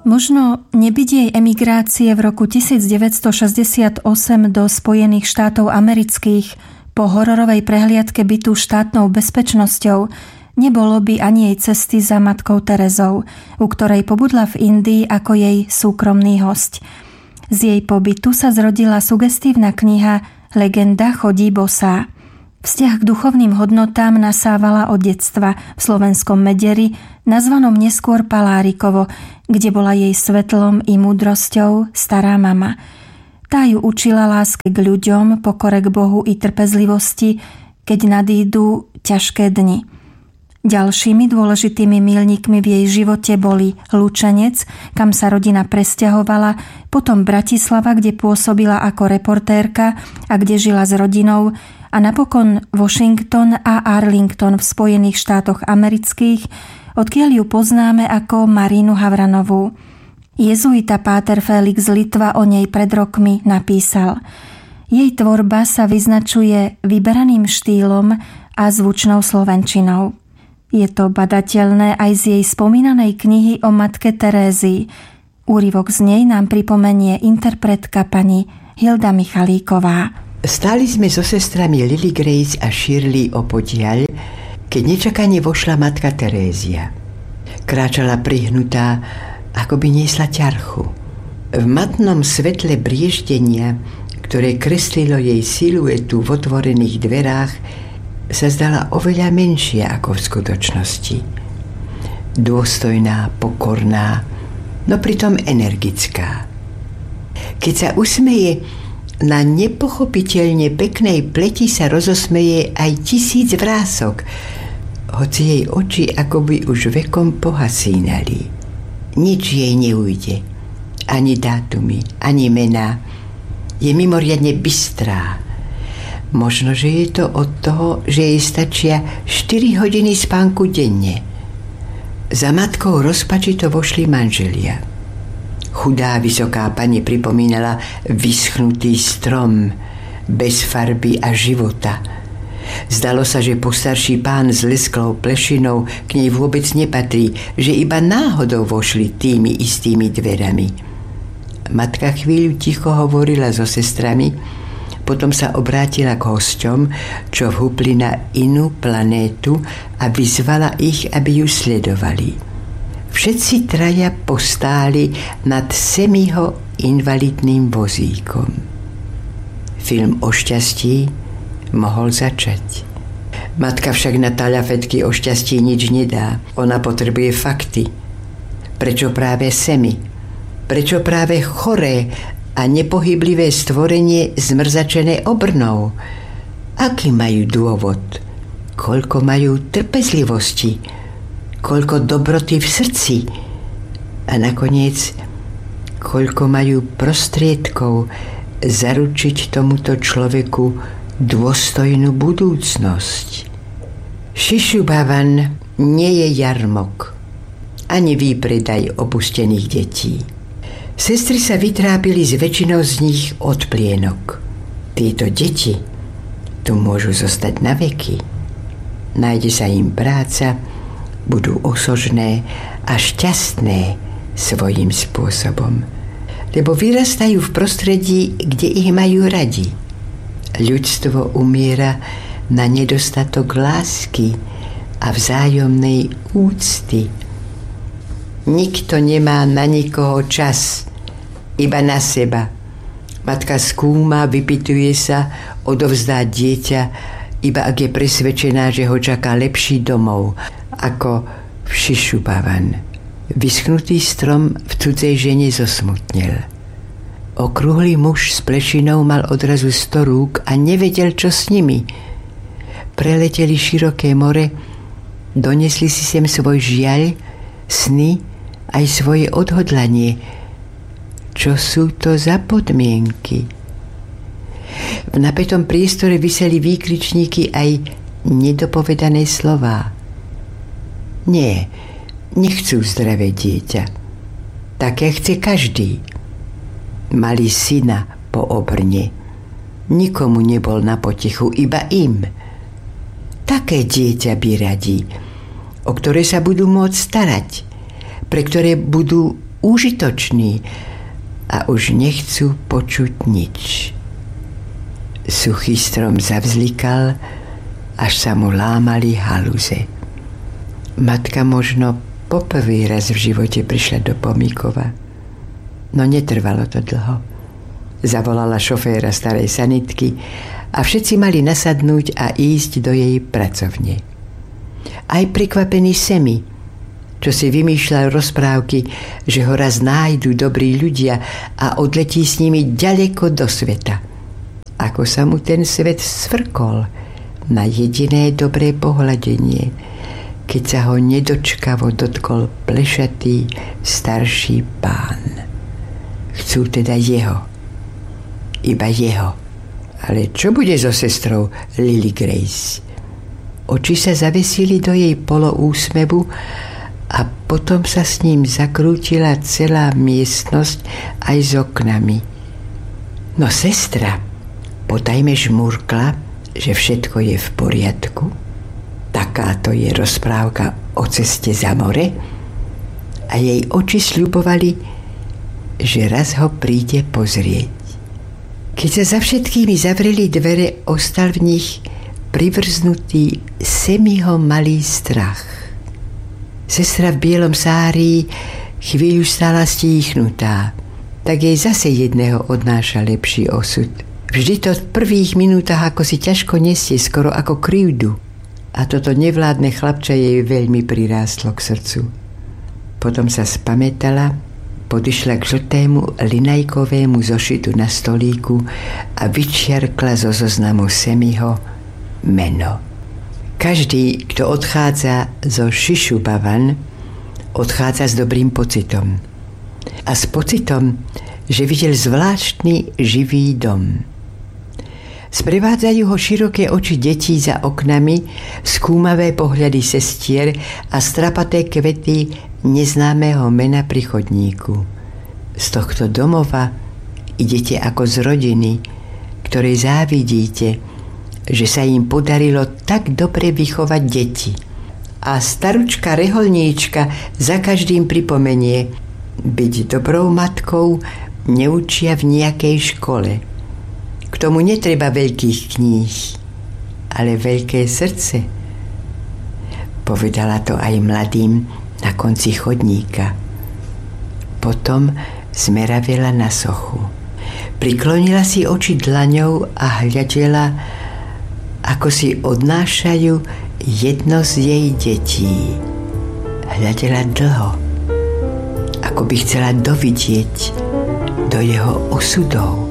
Možno nebyť jej emigrácie v roku 1968 do Spojených štátov amerických po hororovej prehliadke bytú štátnou bezpečnosťou, nebolo by ani jej cesty za matkou Terezou, u ktorej pobudla v Indii ako jej súkromný hosť. Z jej pobytu sa zrodila sugestívna kniha Legenda chodí bosá. Vzťah k duchovným hodnotám nasávala od detstva v slovenskom Mederi, nazvanom neskôr Palárikovo, kde bola jej svetlom i múdrosťou stará mama. Tá ju učila láske k ľuďom, pokore k Bohu i trpezlivosti, keď nadídu ťažké dni. Ďalšími dôležitými míľnikmi v jej živote boli Lučenec, kam sa rodina presťahovala, potom Bratislava, kde pôsobila ako reportérka a kde žila s rodinou, a napokon Washington a Arlington v Spojených štátoch amerických, odkiaľ ju poznáme ako Marínu Havranovú. Jezuita páter Felix Litva o nej pred rokmi napísal: jej tvorba sa vyznačuje vyberaným štýlom a zvučnou slovenčinou. Je to badateľné aj z jej spomínanej knihy o matke Terézii. Úryvok z nej nám pripomenie interpretka pani Hilda Michalíková. Stáli sme so sestrami Lily Grace a Shirley opodiaľ, keď nečakane vošla matka Terézia. Kráčala prihnutá, ako by niesla ťarchu. V matnom svetle brieždenia, ktoré kreslilo jej siluetu v otvorených dverách, sa zdala oveľa menšia ako v skutočnosti. Dôstojná, pokorná, no pritom energická. Keď sa usmeje, na nepochopiteľne peknej pleti sa rozosmeje aj 1000 vrások, hoci jej oči akoby už vekom pohasínali. Nič jej neujde, ani dátumy, ani mená. Je mimoriadne bystrá. Možno, že je to od toho, že jej stačia 4 hodiny spánku denne. Za matkou rozpačito vošli manželia. Chudá vysoká pani pripomínala vyschnutý strom, bez farby a života. Zdalo sa, že postarší pán s lesklou plešinou k nej vôbec nepatrí, že iba náhodou vošli tými istými dverami. Matka chvíľu ticho hovorila so sestrami, potom sa obrátila k hosťom, čo vhupli na inú planétu, a vyzvala ich, aby ju sledovali. Všetci traja postáli nad Semiho invalidným vozíkom. Film o šťastí mohol začať. Matka však na taľafetky o šťastí nič nedá. Ona potrebuje fakty. Prečo práve Semi? Prečo práve choré a nepohyblivé stvorenie zmrzačené obrnou? Aký majú dôvod? Koľko majú trpezlivosti? Koľko dobroty v srdci? A nakoniec, koľko majú prostriedkov zaručiť tomuto človeku dôstojnú budúcnosť? Šišubavan nie je jarmok, ani výpredaj opustených detí. Sestry sa vytrápili s väčšinou z nich od plienok. Tieto deti tu môžu zostať na veky. Nájde sa im práca, budú osožné a šťastné svojím spôsobom, lebo vyrastajú v prostredí, kde ich majú radi. Ľudstvo umiera na nedostatok lásky a vzájomnej úcty. Nikto nemá na nikoho čas, iba na seba. Matka skúma, vypytuje sa, odovzdá dieťa, iba ak je presvedčená, že ho čaká lepší domov, ako v Šišubavan. Vyschnutý strom v cudzej žene zosmutnel. Okrúhly muž s plešinou mal odrazu 100 rúk a nevedel, čo s nimi. Preleteli široké more, donesli si sem svoj žiaľ, sny, aj svoje odhodlanie. Čo sú to za podmienky? V napätom priestore viseli výkričníky aj nedopovedané slová. Nie, nechcú zdravé dieťa. Také chce každý. Mali syna po obrne. Nikomu nebol na potichu, iba im. Také dieťa by radi, o ktoré sa budú môcť starať, pre ktoré budú užitoční a už nechcú počuť nič. Suchý strom zavzlikal, až sa mu lámali haluze. Matka možno poprvý raz v živote prišla do Pomíkova. No netrvalo to dlho. Zavolala šoféra starej sanitky a všetci mali nasadnúť a ísť do jej pracovne. Aj prekvapený Semi, čo si vymýšľal rozprávky, že ho raz nájdu dobrí ľudia a odletí s nimi ďaleko do sveta. Ako sa mu ten svet svrkol na jediné dobré pohľadenie, keď sa ho nedočkavo dotkol plešatý starší pán. Chcú teda jeho. Iba jeho. Ale čo bude so sestrou Lily Grace? Oči sa zavesili do jej poloúsmevu a potom sa s ním zakrútila celá miestnosť aj s oknami. No sestra, potajme žmurkla, že všetko je v poriadku. Takáto je rozprávka o ceste za more a jej oči sľubovali, že raz ho príde pozrieť. Keď sa za všetkými zavreli dvere, ostal v nich privrznutý Semiho malý strach. Sestra v bielom sárii chvíľu stála stíchnutá, tak jej zase jedného odnáša lepší osud. Vždy to v prvých minútach ako si ťažko nesie, skoro ako krivdu. A toto nevládne chlapča jej veľmi prirástlo k srdcu. Potom sa spamätala, podišla k žltému linajkovému zošitu na stolíku a vyčiarkla zo zoznamu Semiho meno. Každý, kto odchádza zo Šišubavan, odchádza s dobrým pocitom. A s pocitom, že videl zvláštny živý dom. Sprevádzajú ho široké oči detí za oknami, skúmavé pohľady sestier a strapaté kvety neznámeho mena pri chodníku. Z tohto domova idete ako z rodiny, ktorej závidíte, že sa im podarilo tak dobre vychovať deti. A staručka reholníčka za každým pripomenie: byť dobrou matkou neučia v nejakej škole. K tomu netreba veľkých kníh, ale veľké srdce. Povedala to aj mladým na konci chodníka. Potom zmeravela na sochu. Priklonila si oči dlaňou a hľadela, ako si odnášajú jedno z jej detí. Hľadela dlho, ako by chcela dovidieť do jeho osudov.